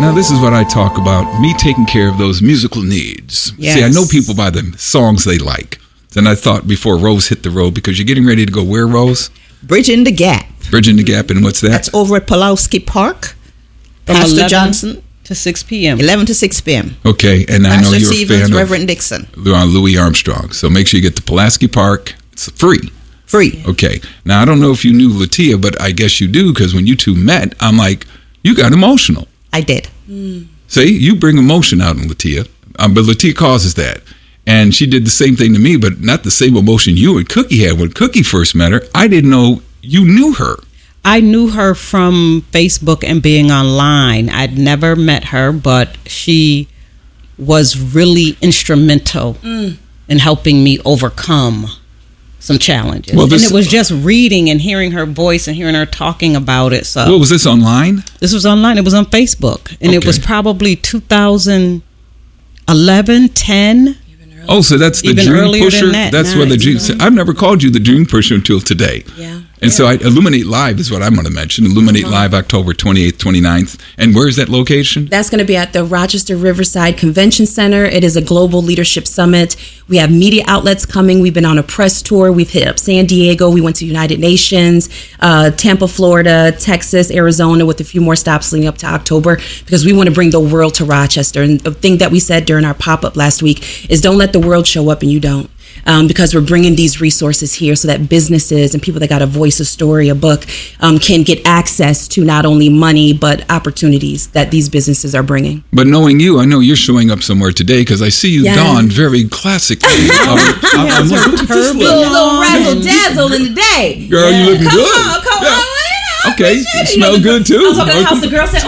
Now, this is what I talk about, me taking care of those musical needs. Yes. See, I know people by the songs they like. Then I thought before Rose hit the road, because you're getting ready to go where, Rose? Bridging the Gap. Bridging the Gap, and what's that? That's over at Pulowski Park. From Pastor 11 Johnson. to 6 p.m. 11 to 6 p.m. Okay, and I know Pastor you're Stevens, a fan Reverend Dixon. of Louis Armstrong. So make sure you get to Pulaski Park. It's free. Free. Okay. Now, I don't know if you knew Latia, but I guess you do, because when you two met, I'm like, you got emotional. I did. See, you bring emotion out in Latia, but Latia causes that. And she did the same thing to me, but not the same emotion you and Cookie had. When Cookie first met her, I didn't know you knew her. I knew her from Facebook and being online. I'd never met her, but she was really instrumental in helping me overcome some challenges. Well, and this- it was just reading and hearing her voice and hearing her talking about it. So What was this, online? this was online. It was on Facebook. And it Okay. was probably 2011, 10. Oh, so that's the Even Dream earlier than Pusher? that, That's where the Dream... I've never called you the Dream Pusher until today. Yeah. And so Illuminate Live is what I'm going to mention. Illuminate Live, October 28th, 29th. And where's that location? That's going to be at the Rochester Riverside Convention Center. It is a global leadership summit. We have media outlets coming. We've been on a press tour. We've hit up San Diego. We went to United Nations, Tampa, Florida, Texas, Arizona, with a few more stops leading up to October, because we want to bring the world to Rochester. And the thing that we said during our pop-up last week is, don't let the world show up and you don't. Because we're bringing these resources here so that businesses and people that got a voice, a story, a book, can get access to not only money, but opportunities that these businesses are bringing. But knowing you, I know you're showing up somewhere today, because I see you Yeah. donned very classically. I'm like, look at this Little razzle dazzle in the day. Girl, you looking good. Come on. Okay, you smell good too. I was talking to the house, the girl said,